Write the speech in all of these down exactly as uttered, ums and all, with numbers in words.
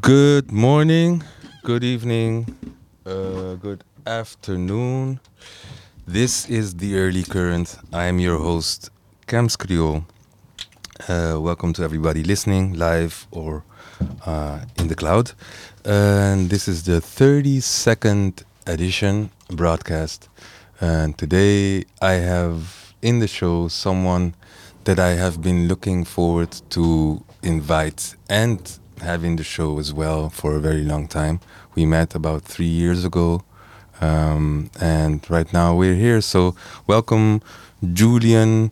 Good morning, good evening, uh, good afternoon. This is the Early Current. I am your host, Camps Creole. Uh, welcome to everybody listening live or uh, in the cloud. And this is the thirty-second edition broadcast. And today I have in the show someone that I have been looking forward to invite and have in the show as well for a very long time. We met about three years ago. Um, and right now we're here. So welcome, Julian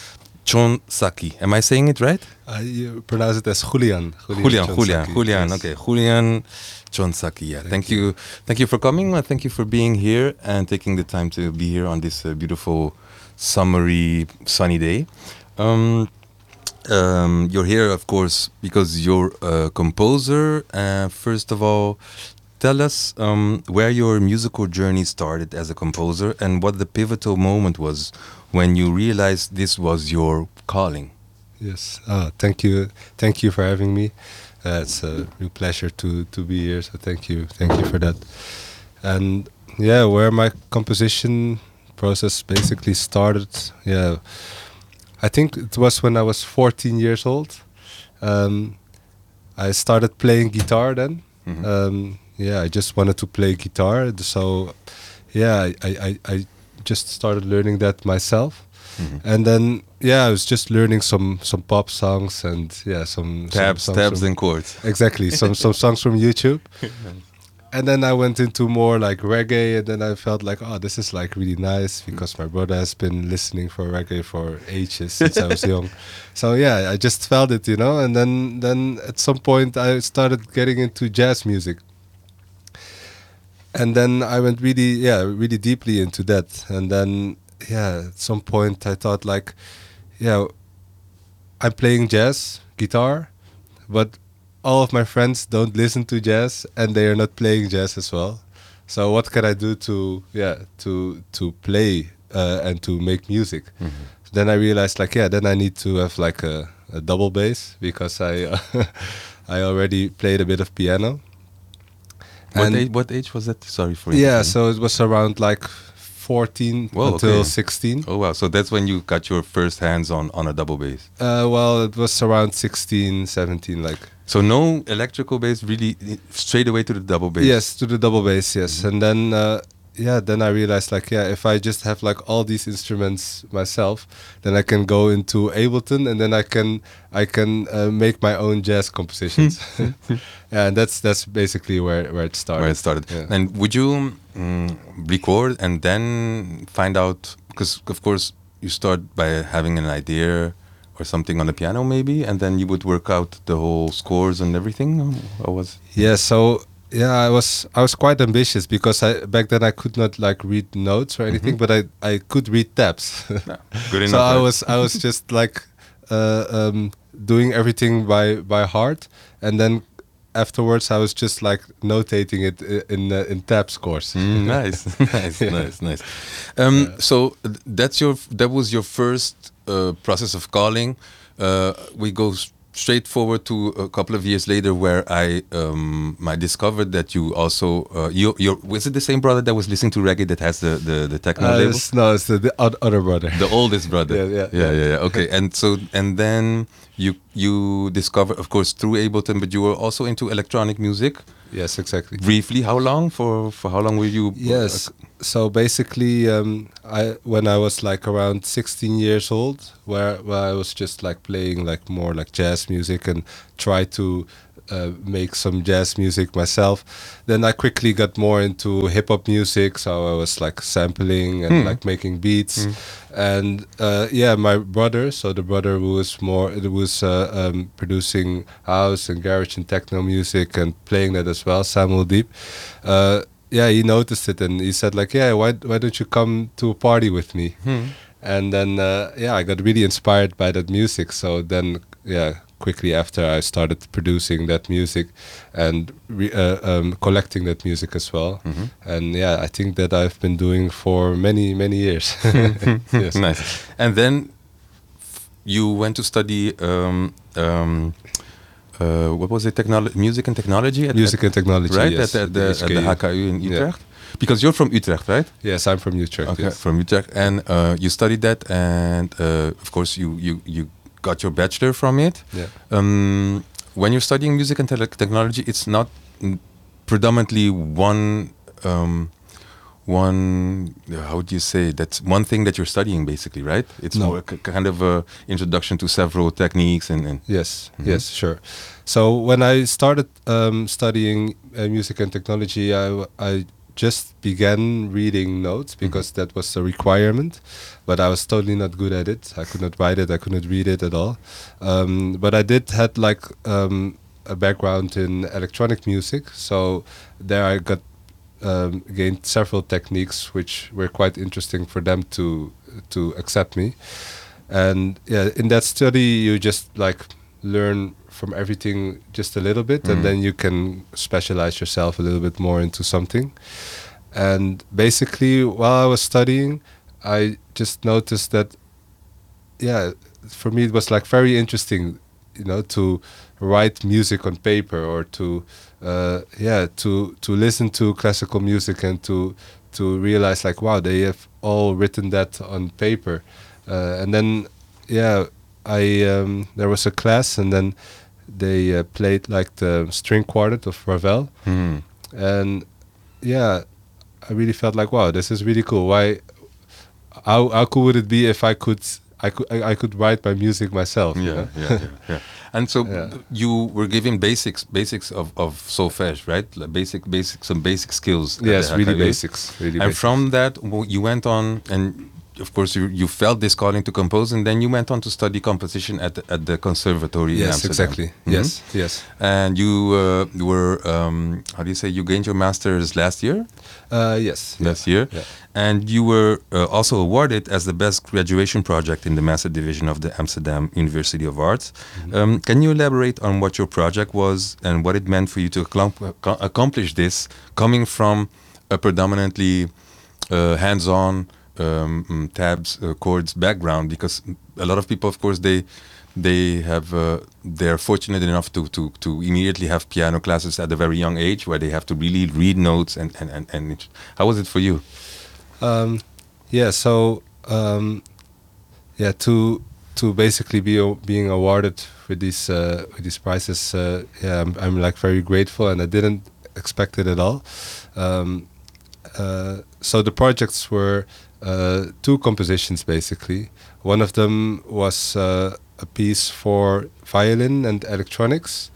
Chonsaki. Am I saying it right? Uh, you pronounce it as Julian. Julian, Julian, Chonsaki, Julian. yes. Okay, Julian Chonsaki. Yeah, thank, thank you. you, thank you for coming. Uh, thank you for being here and taking the time to be here on this uh, beautiful, summery, sunny day. Um, um, you're here, of course, because you're a composer. Uh, first of all, tell us um, where your musical journey started as a composer and what the pivotal moment was when you realized this was your calling. Yes. Oh, thank you. Thank you for having me. Uh, it's a real pleasure to, to be here. So thank you. Thank you for that. And yeah, where my composition process basically started. Yeah, I think it was when I was fourteen years old. Um, I started playing guitar then. Mm-hmm. Um, yeah, I just wanted to play guitar. So yeah, I, I, I just started learning that myself. Mm-hmm. And then yeah, I was just learning some some pop songs and yeah, some tabs, some tabs from, and chords. Exactly, some some songs from YouTube. And then I went into more like reggae, and then I felt like, oh, this is like really nice because my brother has been listening for reggae for ages since I was young. So yeah, I just felt it, you know. And then then at some point I started getting into jazz music. And then I went really, yeah, really deeply into that. And then, yeah, at some point I thought like, yeah, I'm playing jazz, guitar, but all of my friends don't listen to jazz and they are not playing jazz as well. So what can I do to, yeah, to to play uh, and to make music? Mm-hmm. So then I realized like, yeah, then I need to have like a, a double bass because I, uh, I already played a bit of piano. What age, what age was that? Sorry for yeah, so it was around like fourteen Whoa, until okay. sixteen. Oh wow! So that's when you got your first hands on on a double bass. Uh, well, it was around sixteen, seventeen, like. So no electrical bass, really straight away to the double bass. Yes, to the double bass. Yes, mm-hmm. And then uh, yeah, then I realized like yeah, if I just have like all these instruments myself, then I can go into Ableton and then I can I can uh, make my own jazz compositions. Yeah, and that's that's basically where where it started. Where it started. Yeah. And would you um, record and then find out, because of course you start by having an idea or something on the piano maybe, and then you would work out the whole scores and everything? Or was yeah, so yeah, I was I was quite ambitious because I back then I could not like read notes or anything, mm-hmm. but I, I could read tabs. No, good enough. So I was I was just like uh, um, doing everything by by heart, and then afterwards I was just like notating it in uh, in tab scores. Mm, nice, nice, yeah. nice, nice. Um, yeah. So that's your that was your first uh, process of calling. Uh, we go straight forward to a couple of years later, where I um, I discovered that you also uh, you you was it the same brother that was listening to reggae that has the the, the techno uh, label? It's, no, it's the, the other brother, the oldest brother. yeah, yeah, yeah, yeah, yeah. Okay, and so and then you you discovered, of course, through Ableton, but you were also into electronic music. Yes, exactly. Briefly, how long for for how long were you? Yes. So basically, um, I when I was like around sixteen years old, where where I was just like playing like more like jazz music and try to uh, make some jazz music myself. Then I quickly got more into hip hop music, so I was like sampling and mm. like making beats. Mm. And uh, yeah, my brother, so the brother who was more, it was uh, um, producing house and garage and techno music and playing that as well, Samuel Deep. Uh, yeah, he noticed it and he said like, yeah, why why don't you come to a party with me? Hmm. And then uh, yeah, I got really inspired by that music. So then yeah, quickly after I started producing that music and re- uh, um, collecting that music as well. Mm-hmm. And yeah, I think that I've been doing for many many years. Yes. Nice. And then you went to study um, um, uh, what was it? Technolo- music and technology. At, Music at, and technology, right? yes, At, at, the, at at the the H H K U in Yeah. Utrecht. Because you're from Utrecht, right? Yes, I'm from Utrecht. Okay, Yes. from Utrecht, and uh, you studied that, and uh, of course you, you you got your bachelor from it. Yeah. Um, when you're studying music and tele- technology, it's not mm, predominantly one um, one. uh, How would you say? That's one thing that you're studying, basically, right? It's No. more a k- kind of a introduction to several techniques and. and Yes, Mhm. yes, sure. So when I started um, studying uh, music and technology, I, w- I just began reading notes because that was a requirement, but I was totally not good at it. I could not write it, I could not read it at all. Um, but I did had like um, a background in electronic music, so there I got um, gained several techniques which were quite interesting for them to to accept me. And yeah, in that study you just like learn from everything just a little bit, Mm. and then you can specialize yourself a little bit more into something. And basically while I was studying, I just noticed that yeah, for me it was like very interesting, you know, to write music on paper, or to uh, yeah, to to listen to classical music and to to realize like, wow, they have all written that on paper. Uh, and then yeah, I um, there was a class, and then they uh, played like the string quartet of Ravel, Hmm. and yeah, I really felt like, wow, this is really cool. Why? How how cool would it be if I could I could I, I could write my music myself? you Yeah, know? yeah, yeah, yeah. And so Yeah. you were given basics, basics of of solfège, right? Like basic, basic, some basic skills. at Yes, the really H K U. basics. Really And basics. from that, w- you went on, and of course, you you felt this calling to compose, and then you went on to study composition at the, at the conservatory in Yes, Amsterdam. exactly. Mhm. Yes, yes. And you uh, you were um, how do you say? You gained your master's last year. Uh, yes. Last year, Yeah. and you were uh, also awarded as the best graduation project in the master division of the Amsterdam University of Arts. Um, can you elaborate on what your project was and what it meant for you to accom- co- accomplish this, coming from a predominantly uh, hands-on um, mm, tabs, uh, chords background? Because a lot of people, of course, they they have uh, they're fortunate enough to, to to immediately have piano classes at a very young age, where they have to really read notes and and and, and it, how was it for you? Um, yeah. So um, yeah, to to basically be a- being awarded with these uh, with these prizes, uh, yeah, I'm, I'm like very grateful, and I didn't expect it at all. Um, uh, so the projects were uh, two compositions basically. One of them was uh, a piece for violin and electronics,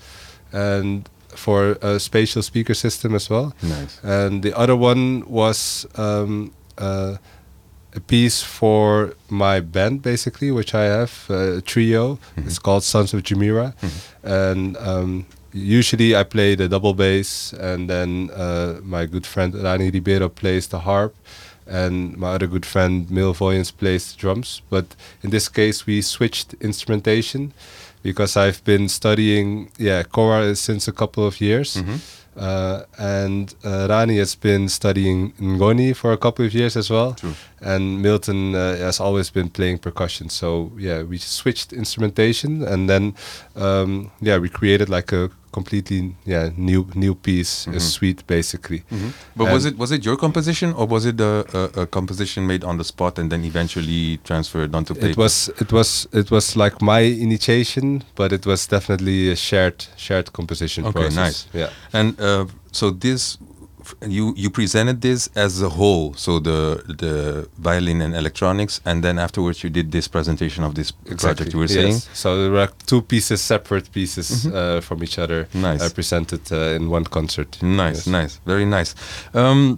and for a spatial speaker system as well. Nice. And the other one was um, uh, a piece for my band, basically, which I have, uh, a trio. Mhm. It's called Sons of Jumeirah. Mhm. And um, usually I play the double bass, and then uh, my good friend Rani Ribeiro plays the harp, and my other good friend Mil Voyens plays the drums. But in this case, we switched instrumentation, because I've been studying yeah kora since a couple of years. Mhm. Uh, and uh, Rani has been studying ngoni for a couple of years as well. True. And Milton uh, has always been playing percussion. So yeah, we switched instrumentation, and then um, yeah, we created like a completely yeah new new piece, Mhm. a suite basically. Mhm. But was And- it was it your composition, or was it a, a, a composition made on the spot and then eventually transferred onto paper? It was it was it was like my initiation, but it was definitely a shared shared composition Okay, process. nice. Yeah. And uh, so this, f- you you presented this as a whole, so the the violin and electronics, and then afterwards you did this presentation of this project you were saying. Yes. So there were two pieces, separate pieces Mhm. uh, from each other, Nice. uh, presented uh, in one concert. Nice, Yes. nice, very nice. Um,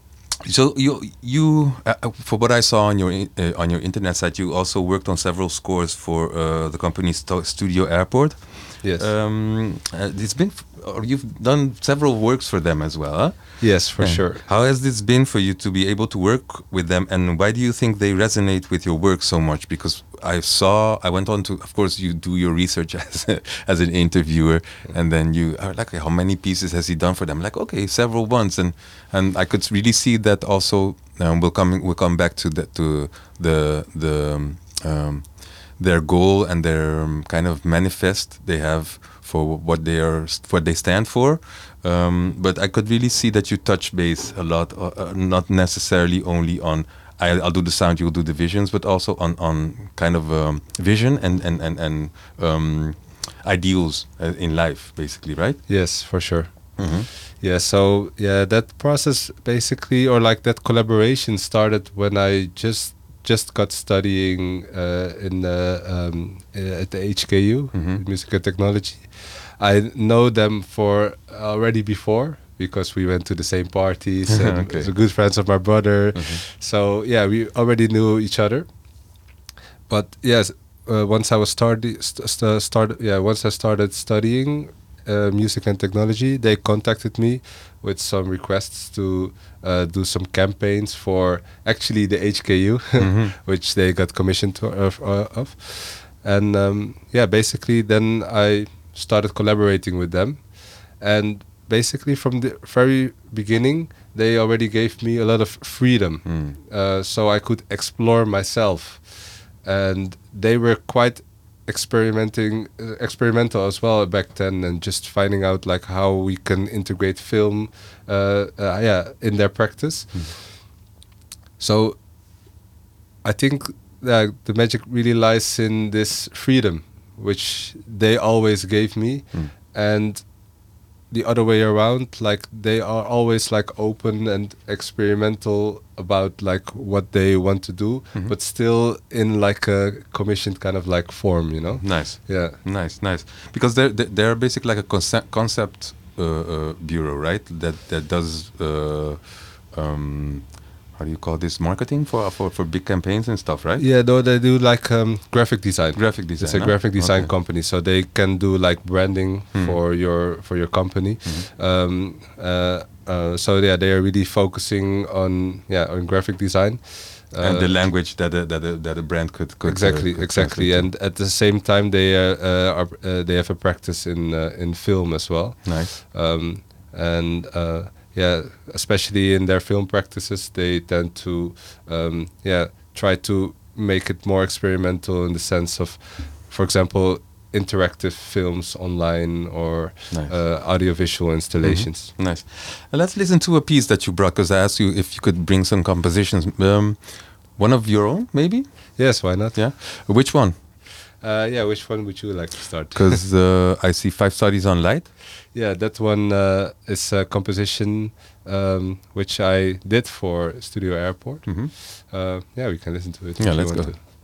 so you you uh, uh, for what I saw on your i- uh, on your internet site, you also worked on several scores for uh, the company Sto- Studio Airport. Yes. Um, uh, it's been, f- or you've done several works for them as well, huh? Yes, for Yeah. sure. How has this been for you to be able to work with them, and why do you think they resonate with your work so much? Because I saw, I went on to, of course, you do your research as a, as an interviewer, and then you are like, how many pieces has he done for them? Like, okay, several ones, and and I could really see that also. Um, we'll come we'll come back to the to the the um, um, their goal and their um, kind of manifest they have for what they are, what they stand for. Um, but I could really see that you touch base a lot, uh, uh, not necessarily only on I, I'll do the sound, you'll do the visions, but also on on kind of um, vision and and and and um, ideals uh, in life, basically, right? Yes, for sure. Mm-hmm. Yeah, so yeah, that process basically, or like that collaboration started when I just just got studying uh, in uh, um, uh, at the H K U, Mhm. Music and Technology. I know them for already before because we went to the same parties and Okay. they're good friends of my brother. Mhm. So yeah, we already knew each other. But yes, uh, once I was started, st- st- started, yeah, once I started studying uh, music and technology, they contacted me with some requests to uh, do some campaigns for actually the H K U, Mhm. which they got commissioned to, of, uh, of. And um, yeah, basically then I started collaborating with them, and basically from the very beginning they already gave me a lot of freedom, Mm. uh, so I could explore myself, and they were quite experimenting uh, experimental as well back then, and just finding out like how we can integrate film uh, uh, yeah in their practice. Mm. So I think that the magic really lies in this freedom which they always gave me, Mm. and the other way around, like they are always like open and experimental about like what they want to do, Mhm. but still in like a commissioned kind of like form, you know. Nice. Yeah. Nice, nice. Because they're they're they're basically like a concept concept uh, uh, bureau, right? That that does uh, um, how do you call this, marketing for for for big campaigns and stuff, right? Yeah, though they do like um, graphic design. Graphic design. It's a huh? graphic design Okay. company, so they can do like branding Hmm. for your for your company. Mhm. Um, uh, uh, so yeah, they are really focusing on yeah on graphic design. And the Uh, language that a, that a, that a brand could, could exactly, uh, could exactly, translate and at the same time they uh, uh, are uh, they have a practice in uh, in film as well. to. Nice. Um, and uh, yeah, especially in their film practices, they tend to um, yeah try to make it more experimental in the sense of, for example, interactive films online or Nice. uh, audiovisual installations. Mhm. Nice. Uh, let's listen to a piece that you brought, because I asked you if you could bring some compositions. Um, one of your own, maybe? Yes, why not? Yeah. Which one? Uh, yeah, which one would you like to start? Because uh, I see Five Studies on Light. Yeah, that one uh, is a composition um, which I did for Studio Airport. Mhm. Uh, yeah, we can listen to it. if Yeah, you let's want go. to.